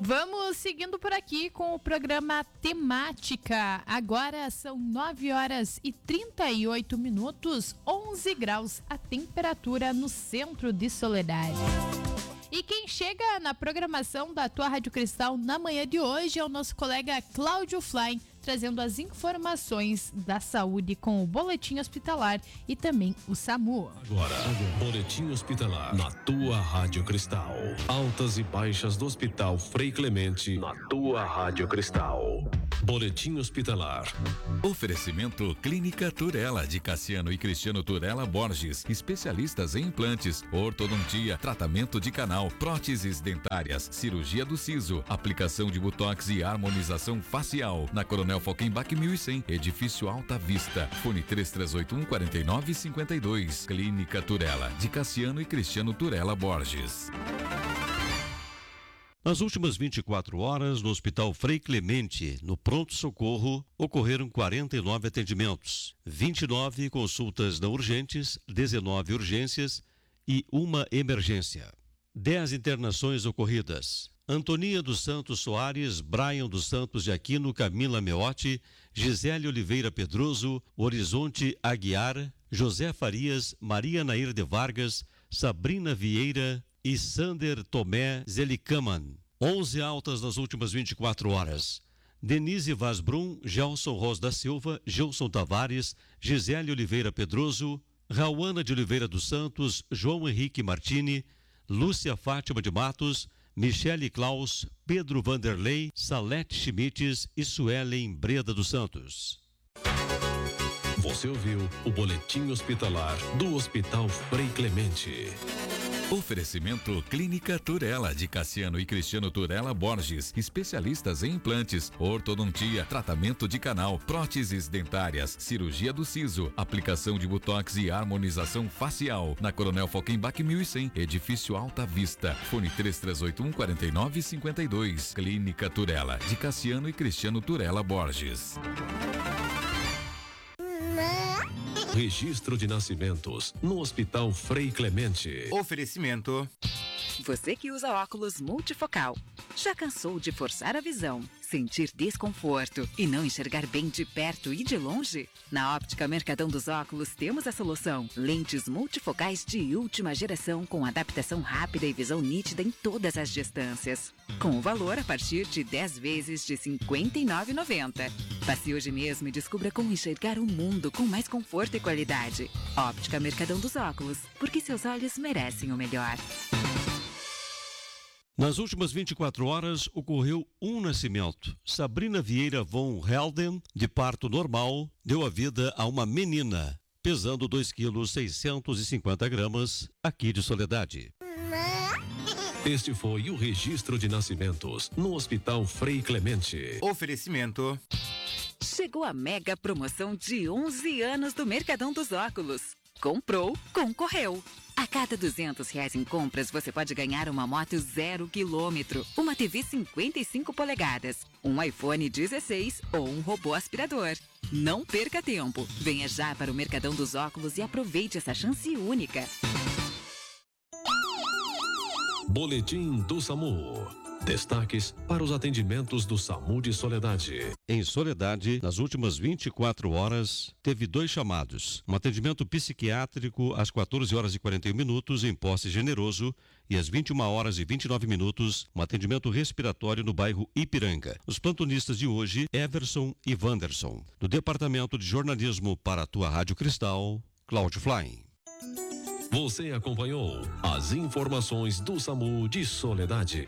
Vamos seguindo por aqui com o programa Temática. Agora são 9h38, 11 graus a temperatura no centro de Soledade. E quem chega na programação da tua Rádio Cristal na manhã de hoje é o nosso colega Cláudio Fly, trazendo as informações da saúde com o Boletim Hospitalar e também o SAMU. Agora, Boletim Hospitalar na tua Rádio Cristal. Altas e baixas do Hospital Frei Clemente na tua Rádio Cristal. Boletim Hospitalar. Oferecimento Clínica Turela, de Cassiano e Cristiano Turela Borges, especialistas em implantes, ortodontia, tratamento de canal, próteses dentárias, cirurgia do siso, aplicação de botox e harmonização facial. Na Coronel Falkenbach 1100, Edifício Alta Vista. Fone 3381-4952. Clínica Turela, de Cassiano e Cristiano Turela Borges. Nas últimas 24 horas, no Hospital Frei Clemente, no pronto-socorro, ocorreram 49 atendimentos, 29 consultas não urgentes, 19 urgências e uma emergência. 10 internações ocorridas. Antonia dos Santos Soares, Brian dos Santos de Aquino, Camila Meotti, Gisele Oliveira Pedroso, Horizonte Aguiar, José Farias, Maria Nair de Vargas, Sabrina Vieira e Sander Tomé Zelicaman. 11 altas nas últimas 24 horas. Denise Vaz Brum, Gelson Ros da Silva, Gilson Tavares, Gisele Oliveira Pedroso, Rauana de Oliveira dos Santos, João Henrique Martini, Lúcia Fátima de Matos, Michele Klaus, Pedro Vanderlei, Salete Schmitz e Suelen Breda dos Santos. Você ouviu o Boletim Hospitalar do Hospital Frei Clemente. Oferecimento Clínica Turela, de Cassiano e Cristiano Turela Borges, especialistas em implantes, ortodontia, tratamento de canal, próteses dentárias, cirurgia do siso, aplicação de botox e harmonização facial. Na Coronel Falkenbach 1100, Edifício Alta Vista. Fone 3381-4952. Clínica Turela, de Cassiano e Cristiano Turela Borges. Registro de nascimentos no Hospital Frei Clemente. Oferecimento. Você que usa óculos multifocal, já cansou de forçar a visão, sentir desconforto e não enxergar bem de perto e de longe? Na Óptica Mercadão dos Óculos temos a solução. Lentes multifocais de última geração com adaptação rápida e visão nítida em todas as distâncias. Com o valor a partir de 10 vezes de R$ 59,90. Passe hoje mesmo e descubra como enxergar o mundo com mais conforto e qualidade. Óptica Mercadão dos Óculos, porque seus olhos merecem o melhor. Nas últimas 24 horas, ocorreu um nascimento. Sabrina Vieira von Helden, de parto normal, deu a vida a uma menina, pesando 2,650 kg, aqui de Soledade. Este foi o registro de nascimentos no Hospital Frei Clemente. Oferecimento. Chegou a mega promoção de 11 anos do Mercadão dos Óculos. Comprou, concorreu. A cada R$200 em compras, você pode ganhar uma moto 0 km, uma TV 55 polegadas, um iPhone 16 ou um robô aspirador. Não perca tempo. Venha já para o Mercadão dos Óculos e aproveite essa chance única. Boletim do SAMU. Destaques para os atendimentos do SAMU de Soledade. Em Soledade, nas últimas 24 horas, teve 2 chamados. Um atendimento psiquiátrico às 14h41 em Posse Generoso e às 21h29, um atendimento respiratório no bairro Ipiranga. Os plantonistas de hoje, Everson e Wanderson. Do Departamento de Jornalismo para a tua Rádio Cristal, Cláudio Fly. Você acompanhou as informações do SAMU de Soledade.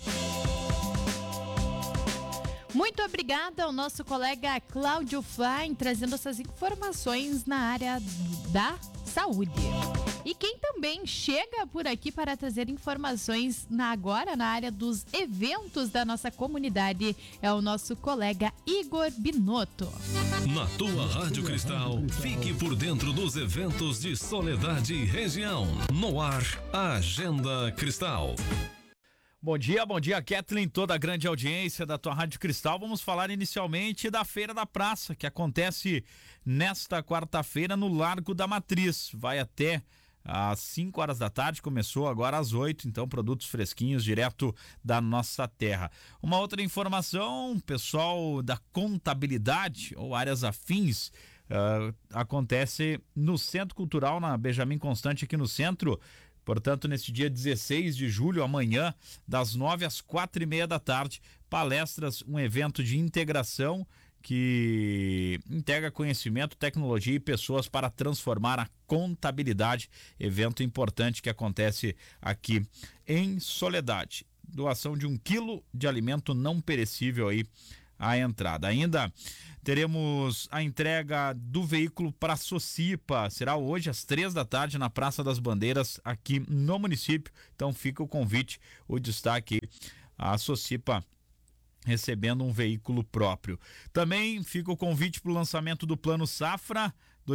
Muito obrigada ao nosso colega Cláudio Fly, trazendo essas informações na área da saúde. E quem também chega por aqui para trazer informações agora na área dos eventos da nossa comunidade é o nosso colega Igor Binotto. Na tua Rádio Cristal, fique por dentro dos eventos de Soledade e região. No ar, a Agenda Cristal. Bom dia, Kathleen, toda a grande audiência da tua Rádio Cristal. Vamos falar inicialmente da Feira da Praça, que acontece nesta quarta-feira no Largo da Matriz. Vai até às 5 horas da tarde, começou agora às 8, então produtos fresquinhos direto da nossa terra. Uma outra informação, pessoal da contabilidade ou áreas afins, acontece no Centro Cultural, na Benjamin Constant, aqui no centro. Portanto, neste dia 16 de julho, amanhã, das 9 às 4:30 da tarde, palestras, um evento de integração que integra conhecimento, tecnologia e pessoas para transformar a contabilidade. Evento importante que acontece aqui em Soledade. Doação de 1 quilo de alimento não perecível aí à entrada. Ainda teremos a entrega do veículo para a Socipa. Será hoje às 3 da tarde na Praça das Bandeiras aqui no município. Então fica o convite, o destaque, a Socipa recebendo um veículo próprio. Também fica o convite para o lançamento do Plano Safra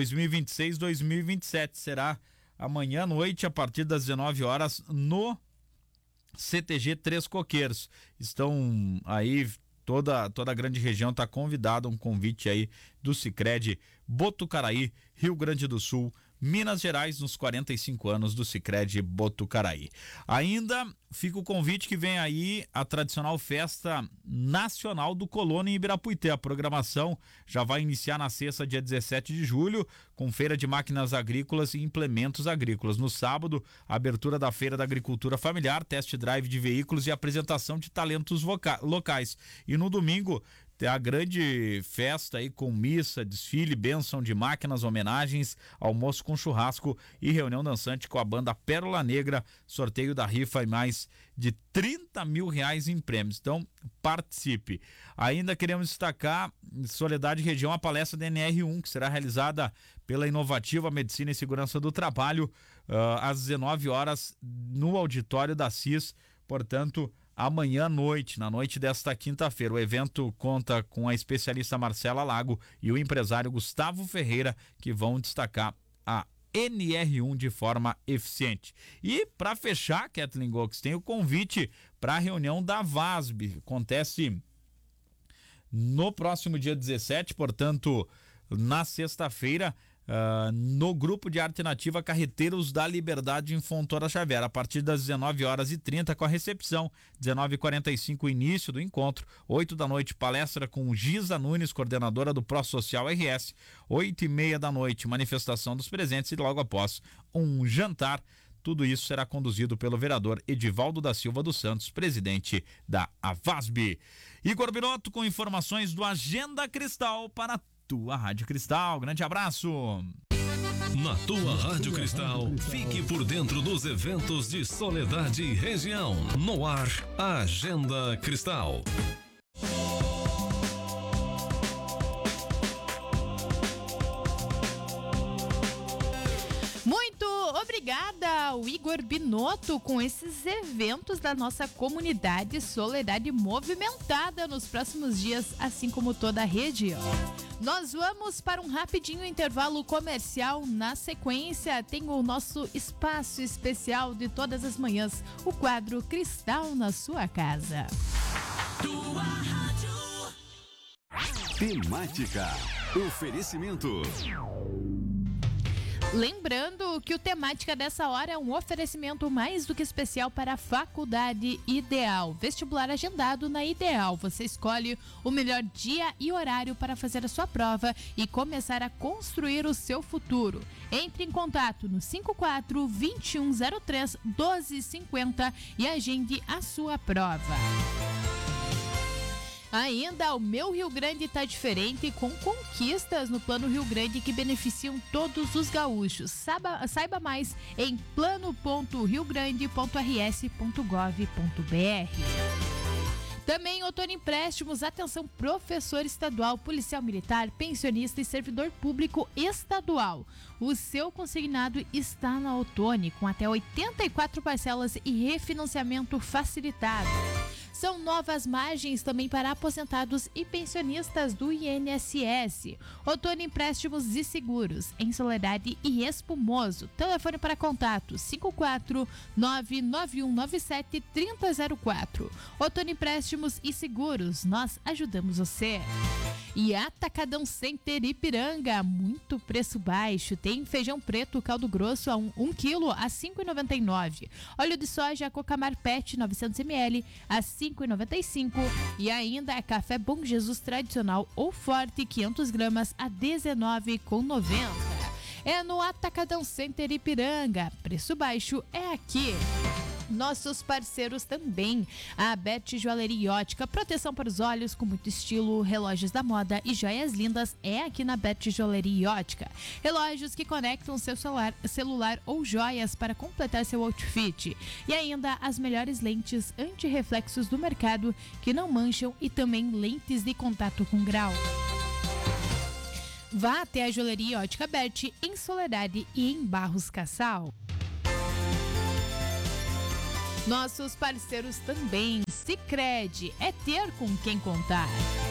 2026-2027. Será amanhã à noite, a partir das 19 horas, no CTG Três Coqueiros. Estão aí, toda a grande região está convidada, um convite aí do Sicredi Botucaraí, Rio Grande do Sul, Minas Gerais, nos 45 anos do Sicredi Botucaraí. Ainda fica o convite que vem aí a tradicional Festa Nacional do Colono em Ibirapuité. A programação já vai iniciar na sexta, dia 17 de julho, com feira de máquinas agrícolas e implementos agrícolas. No sábado, a abertura da Feira da Agricultura Familiar, test drive de veículos e apresentação de talentos locais. E no domingo, a grande festa aí com missa, desfile, bênção de máquinas, homenagens, almoço com churrasco e reunião dançante com a banda Pérola Negra, sorteio da rifa e mais de R$30 mil em prêmios. Então, participe. Ainda queremos destacar, em Soledade Região, a palestra da NR1, que será realizada pela Inovativa Medicina e Segurança do Trabalho, às 19 horas, no auditório da CIS. Portanto, amanhã à noite, na noite desta quinta-feira. O evento conta com a especialista Marcela Lago e o empresário Gustavo Ferreira, que vão destacar a NR1 de forma eficiente. E para fechar, Kathleen Gox, tem o convite para a reunião da VASB. Acontece no próximo dia 17, portanto, na sexta-feira, no grupo de arte nativa Carreteiros da Liberdade em Fontoura Xavier, a partir das 19h30 com a recepção, 19h45 o início do encontro, 8 da noite palestra com Giza Nunes, coordenadora do Pro Social RS, 8:30 da noite manifestação dos presentes e logo após um jantar. Tudo isso será conduzido pelo vereador Edivaldo da Silva dos Santos, presidente da AVASB. Igor Binotto com informações do Agenda Cristal para a tua Rádio Cristal. Grande abraço. Na tua Rádio Cristal, fique por dentro dos eventos de Soledade e região. No ar, Agenda Cristal. Muito obrigada ao Igor Binotto com esses eventos da nossa comunidade Soledade movimentada nos próximos dias, assim como toda a região. Nós vamos para um rapidinho intervalo comercial. Na sequência, tem o nosso espaço especial de todas as manhãs, o quadro Cristal na sua casa. Tua rádio. Temática. Oferecimento. Lembrando que o Temática dessa hora é um oferecimento mais do que especial para a Faculdade Ideal. Vestibular agendado na Ideal. Você escolhe o melhor dia e horário para fazer a sua prova e começar a construir o seu futuro. Entre em contato no 54-2103-1250 e agende a sua prova. Ainda o Meu Rio Grande está diferente, com conquistas no Plano Rio Grande que beneficiam todos os gaúchos. Saiba mais em plano.riogrande.rs.gov.br. Também Outono Empréstimos, atenção professor estadual, policial militar, pensionista e servidor público estadual. O seu consignado está na Outono, com até 84 parcelas e refinanciamento facilitado. São novas margens também para aposentados e pensionistas do INSS. Outono Empréstimos e Seguros, em Soledade e Espumoso. Telefone para contato 54991973004. Outono Empréstimos e Seguros, nós ajudamos você. E Atacadão Center Ipiranga, muito preço baixo. Tem feijão preto caldo grosso a 1 kg a 5,99. Óleo de soja Cocamar Pet 900 ml a 5,95. E ainda café Bom Jesus tradicional ou forte 500 gramas a 19,90. É no Atacadão Center Ipiranga. Preço baixo é aqui. Nossos parceiros também, a Bet Joalheria e Ótica, proteção para os olhos com muito estilo, relógios da moda e joias lindas é aqui na Bet Joalheria e Ótica. Relógios que conectam seu celular ou joias para completar seu outfit. E ainda as melhores lentes anti-reflexos do mercado que não mancham e também lentes de contato com grau. Vá até a Joalheria Ótica Bet em Soledade e em Barros Cassal. Nossos parceiros também, Sicredi, é ter com quem contar.